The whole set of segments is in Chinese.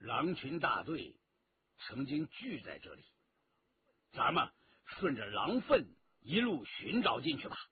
狼群大队曾经聚在这里，咱们顺着狼粪一路寻找进去吧。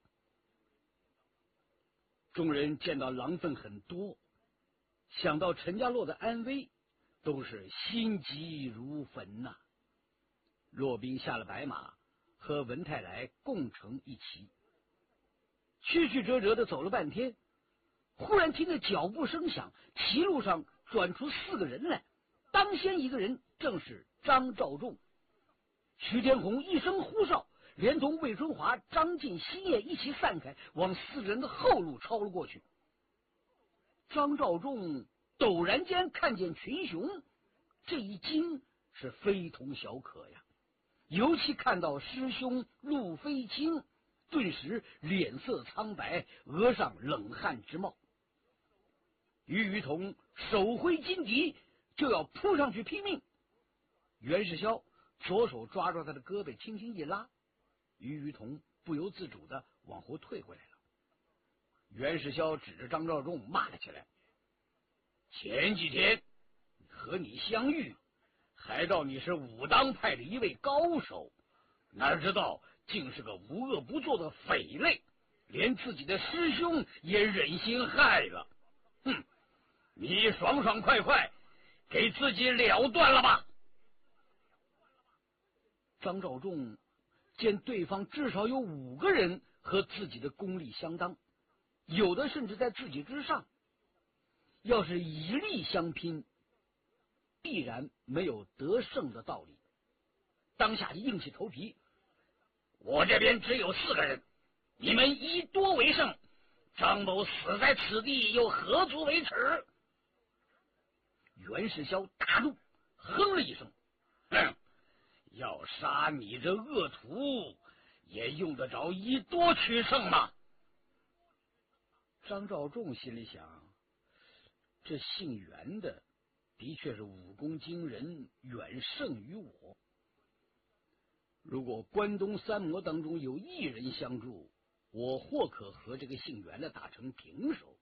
众人见到狼粪很多，想到陈家洛的安危，都是心急如焚呐。骆宾下了白马，和文泰来共乘一骑，曲折的走了半天，忽然听得脚步声响，骑路上转出4个人来，当先一个人正是张召仲。徐天红一声呼哨，连同魏春华、张进、西叶一起散开，往4个人的后路抄了过去。张召仲陡然间看见群雄，这一惊是非同小可呀，尤其看到师兄陆飞清，顿时脸色苍白，额上冷汗直冒。于同手挥金笛，就要扑上去拼命。袁世霄左手抓住他的胳膊，轻轻一拉，于同不由自主的往后退回来了。袁世霄指着张召仲骂了起来：前几天和你相遇，还道你是武当派的一位高手，哪知道竟是个无恶不作的匪类，连自己的师兄也忍心害了。哼，你爽爽快快给自己了断了吧。张召仲见对方至少有5个人和自己的功力相当，有的甚至在自己之上，要是以力相拼，必然没有得胜的道理。当下就硬起头皮：我这边只有4个人，你们以多为胜，张某死在此地又何足为耻？袁世霄大怒，哼了一声：哼，要杀你这恶徒，也用得着以多取胜吗？张召仲心里想，这姓袁的的确是武功惊人，远胜于我。如果关东3魔当中有1人相助，我或可和这个姓袁的打成平手。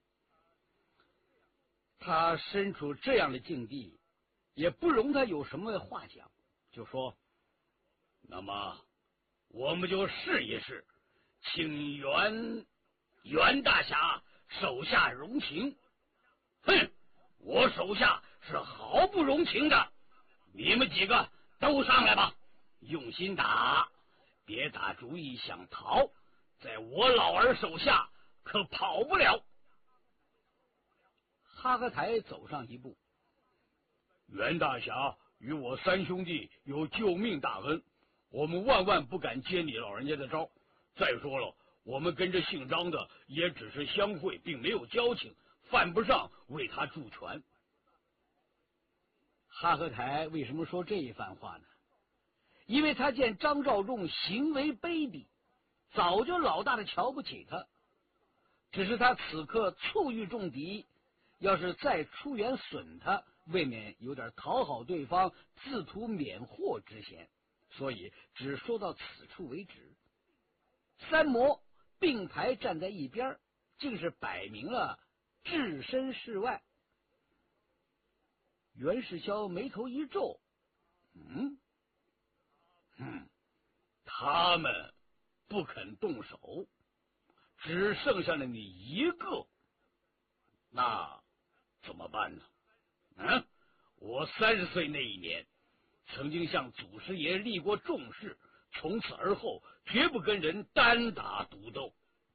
他身处这样的境地，也不容他有什么话讲，就说：那么我们就试一试，请袁大侠手下容情。哼，我手下是毫不容情的，你们几个都上来吧，用心打，别打主意想逃，在我老儿手下可跑不了。哈克台走上一步：袁大侠与我3兄弟有救命大恩，我们万万不敢接你老人家的招。再说了，我们跟着姓张的也只是相会，并没有交情，犯不上为他助拳。哈克台为什么说这一番话呢？因为他见张召仲行为卑鄙，早就老大的瞧不起他，只是他此刻醋欲中敌，要是再出言损他，未免有点讨好对方，自图免祸之嫌，所以只说到此处为止。3魔并排站在一边，竟是摆明了置身事外。袁世霄眉头一皱：他们不肯动手，只剩下了你一个，那怎么办呢？我30岁那一年，曾经向祖师爷立过重誓，从此而后绝不跟人单打独斗。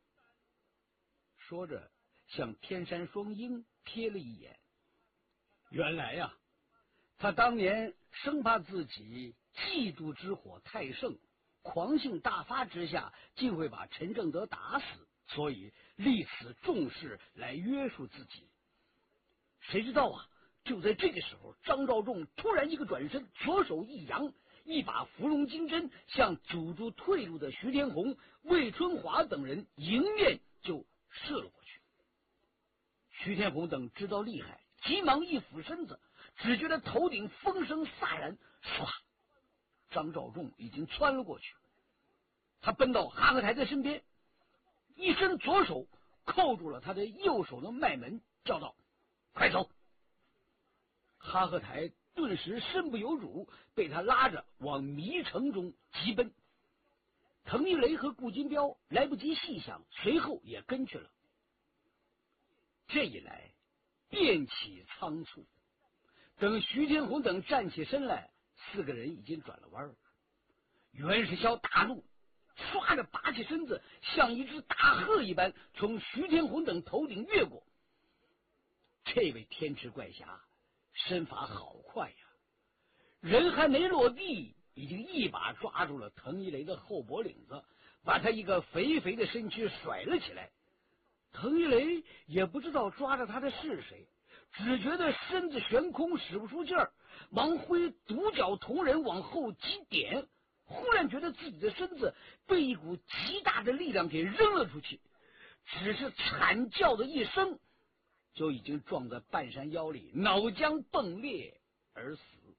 说着向天山双鹰瞥了一眼，原来呀，他当年生怕自己嫉妒之火太盛，狂性大发之下，竟会把陈正德打死，所以立此重誓来约束自己。谁知道啊，就在这个时候，张召仲突然一个转身，左手一扬，一把芙蓉金针向阻住退路的徐天红、魏春华等人迎面就射了过去。徐天红等知道厉害，急忙一俯身子，只觉得头顶风声飒然，唰，张召仲已经窜了过去。他奔到哈克台的身边，一伸左手扣住了他的右手的脉门，叫道：快走！哈克台顿时身不由主，被他拉着往迷城中急奔。滕玉雷和顾金彪来不及细想，随后也跟去了。这一来便起仓促，等徐天红等站起身来，四个人已经转了弯。袁世霄大怒，唰的拔起身子，像一只大鹤一般从徐天红等头顶越过。这位天池怪侠身法好快呀，人还没落地，已经一把抓住了滕一雷的后脖领子，把他一个肥肥的身躯甩了起来。滕一雷也不知道抓着他的是谁，只觉得身子悬空，使不出劲儿，忙挥独角铜人往后击点，忽然觉得自己的身子被一股极大的力量给扔了出去，只是惨叫的一声，就已经撞在半山腰里，脑浆迸裂而死。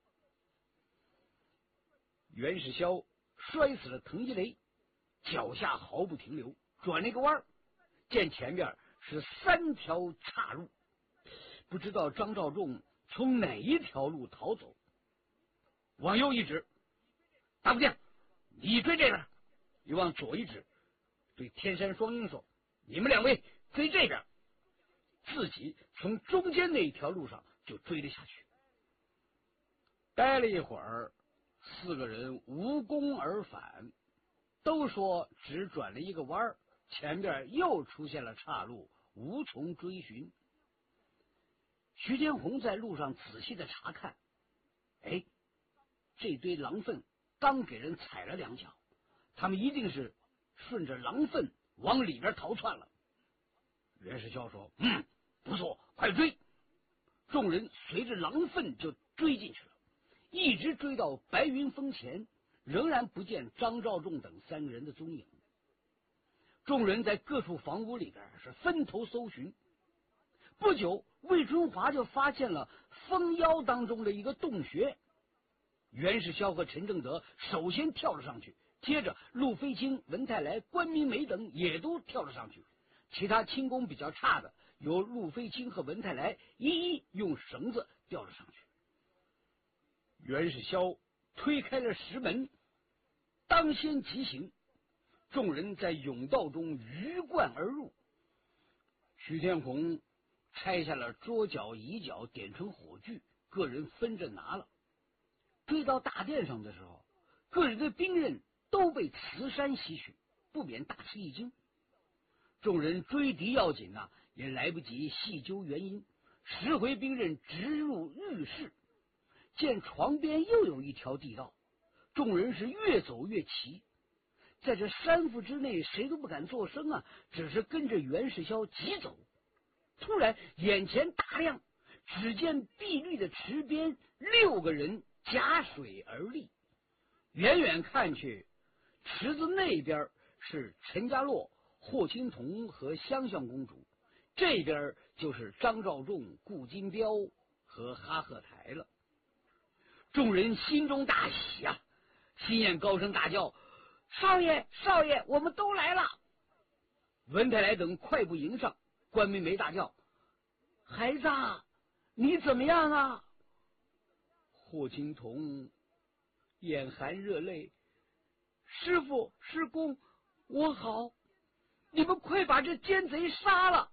袁世霄摔死了滕一雷，脚下毫不停留，转了一个弯，见前面是3条岔路，不知道张召仲从哪一条路逃走。往右一指，大部将，你追这边；又往左一指，对天山双鹰说：“你们2位追这边。”自己从中间那条路上就追了下去。待了一会儿，4个人无功而返，都说只转了一个弯，前边又出现了岔路，无从追寻。徐天红在路上仔细的查看，哎，这堆狼粪刚给人踩了2脚，他们一定是顺着狼粪往里边逃窜了。袁世霄说：“不错，快追！”众人随着狼粪就追进去了，一直追到白云峰前，仍然不见张召仲等3个人的踪影。众人在各处房屋里边是分头搜寻。不久，魏春华就发现了峰腰当中的一个洞穴。袁世霄和陈正德首先跳了上去，接着陆飞清、文泰来、关明美等也都跳了上去。其他轻功比较差的，由陆飞清和文泰来一一用绳子吊了上去。袁世霄推开了石门，当先急行，众人在甬道中鱼贯而入。徐天红拆下了桌角椅角，点成火炬，个人分着拿了。追到大殿上的时候，个人的兵刃都被慈山吸取，不免大吃一惊。众人追敌要紧啊，也来不及细究原因，拾回兵刃直入浴室。见床边又有一条地道，众人是越走越齐。在这3伏之内，谁都不敢作声啊，只是跟着袁世霄急走。突然眼前大亮，只见碧绿的池边6个人夹水而立。远远看去，池子那边是陈家洛、霍青桐和香香公主，这边就是张召仲、顾金彪和哈鹤台了。众人心中大喜啊，心眼高声大叫：“少爷，少爷，我们都来了！”文泰来等快步迎上，关梅梅大叫：“孩子，你怎么样啊？”霍青桐眼含热泪：“师傅，师公，我好，你们快把这奸贼杀了！”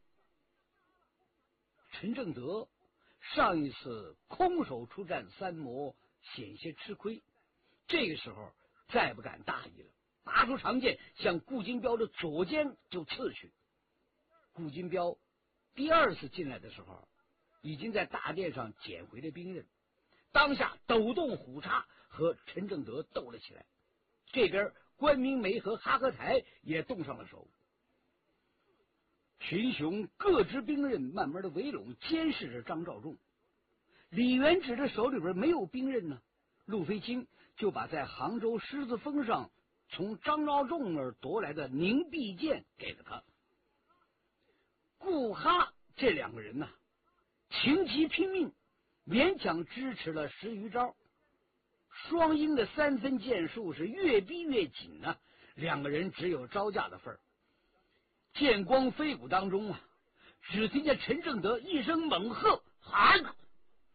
陈正德上一次空手出战3魔，险些吃亏，这个时候再不敢大意了，拔出长剑向顾金彪的左肩就刺去。顾金彪第2次进来的时候，已经在大殿上捡回了兵刃，当下抖动虎叉和陈正德斗了起来。这边关明梅和哈鹤台也动上了手。群雄各支兵刃慢慢的围拢，监视着张召仲。李元直的手里边没有兵刃呢，陆飞清就把在杭州狮子峰上从张召仲那儿夺来的凝碧剑给了他。顾哈这2个人呢，情急拼命，勉强支持了10余招。双鹰的3分剑术是越逼越紧呢，2个人只有招架的份儿。剑光飞舞当中啊，只听见陈正德一声猛喝：“喊！”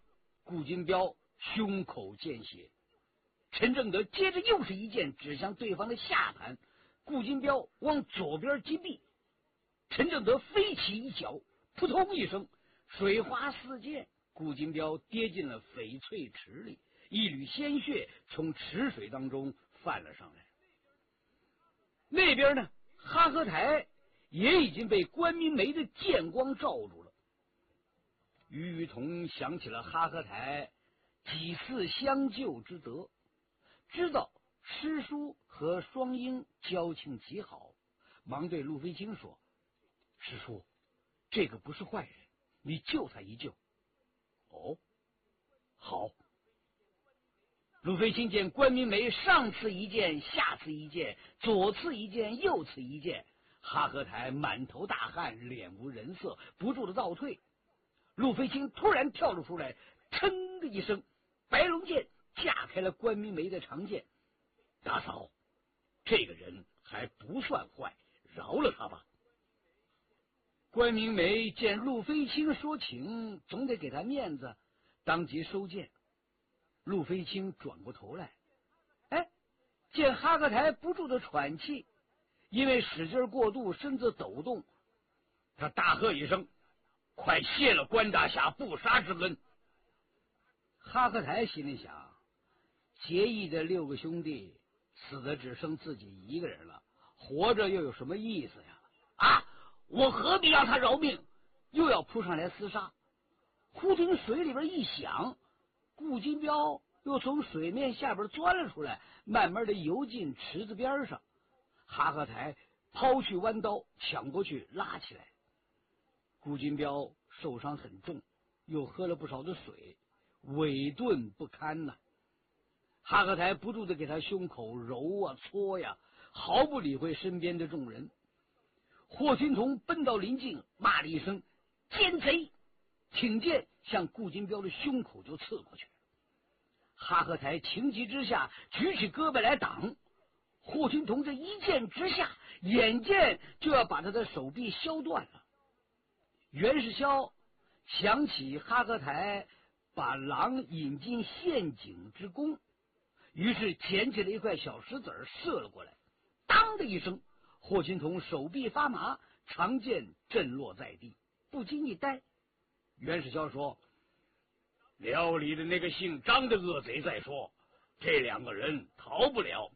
顾金彪胸口见血，陈正德接着又是一剑指向对方的下盘，顾金彪往左边击毙，陈正德飞起一脚，扑通一声，水花四溅，顾金彪跌进了翡翠池里，一缕鲜血从池水当中泛了上来。那边呢，哈和台也已经被关明梅的剑光照住了。于于同想起了哈和台几次相救之德，知道师叔和双英交情极好，忙对陆飞清说：“师叔，这个不是坏人，你救他一救。”哦，好。陆飞清见关明梅上刺一剑，下刺一剑，左刺一剑，右刺一剑，哈和台满头大汗，脸无人色，不住的倒退。陆飞清突然跳了出来，噌的一声，白龙剑架开了关明梅的长剑。大嫂，这个人还不算坏，饶了他吧。关明梅见陆飞清说情，总得给他面子，当即收剑。陆飞清转过头来，见哈克台不住的喘气，因为使劲过度，身子抖动，他大喝一声：“快谢了关大侠不杀之恩！”哈克台心里想，结义的6个兄弟死的只剩自己一个人了，活着又有什么意思呀？我何必让他饶命？又要扑上来厮杀。忽听水里边一响，顾金彪又从水面下边钻了出来，慢慢的游进池子边上。哈克台抛去弯刀，抢过去拉起来。顾金彪受伤很重，又喝了不少的水，萎顿不堪呐。哈克台不住的给他胸口揉啊搓呀，毫不理会身边的众人。霍金童奔到临近，骂了一声：“奸贼！”挺剑向顾金彪的胸口就刺过去。哈克台情急之下举起胳膊来挡，霍金童这一剑之下，眼见就要把他的手臂削断了。袁世霄想起哈克台把狼引进陷阱之功，于是捡起了一块小石子射了过来，当的一声，霍金童手臂发麻，长剑震落在地，不禁一呆。袁世霄说：“辽里的那个姓张的恶贼再说，这2个人逃不了。”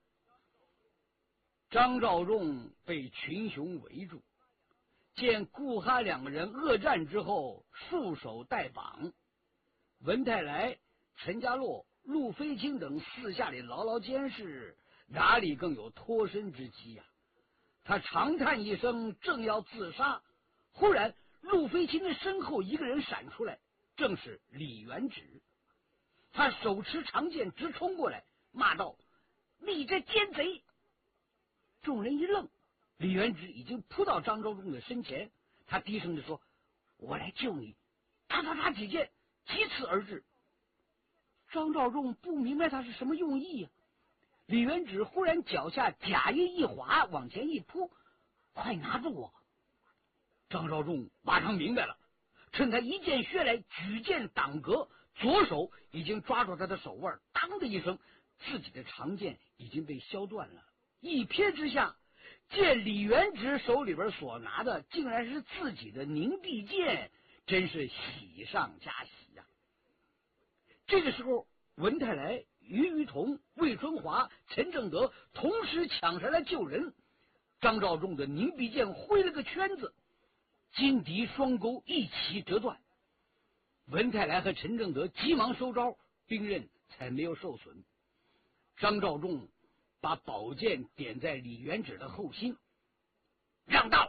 张召仲被群雄围住，见顾哈2个人恶战之后束手待绑，文泰来、陈家洛、陆飞清等四下里牢牢监视，哪里更有脱身之机呀？他长叹一声，正要自杀，忽然陆飞清的身后一个人闪出来，正是李元直。他手持长剑直冲过来，骂道：“你这奸贼！”众人一愣，李元直已经扑到张召仲的身前，他低声地说：“我来救你。”咔嚓嚓几剑急刺而至。张召仲不明白他是什么用意呀。李元直忽然脚下甲印一滑，往前一扑：“快拿住我！”张召仲马上明白了，趁他一剑削来，举剑挡格，左手已经抓住他的手腕，当的一声，自己的长剑已经被削断了。一瞥之下，见李元直手里边所拿的竟然是自己的凝碧剑，真是喜上加喜呀。这个时候，文泰来、于于同、魏春华、陈正德同时抢上来救人。张召仲的凝碧剑挥了个圈子，金敌双钩一齐折断。文泰来和陈正德急忙收招，兵刃才没有受损。张召仲把宝剑点在李元直的后心，让道。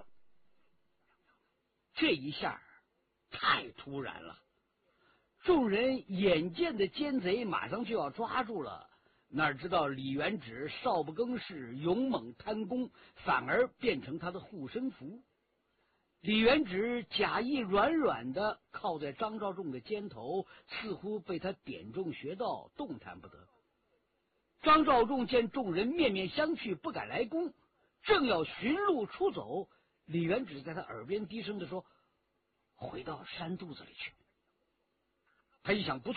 这一下太突然了，众人眼见的奸贼马上就要抓住了，哪知道李元直少不更事，勇猛贪功，反而变成他的护身符。李元直假意软软的靠在张召仲的肩头，似乎被他点中穴道，动弹不得。张召仲见众人面面相觑，不敢来攻，正要寻路出走，李元直在他耳边低声的说：“回到山肚子里去。”他一想不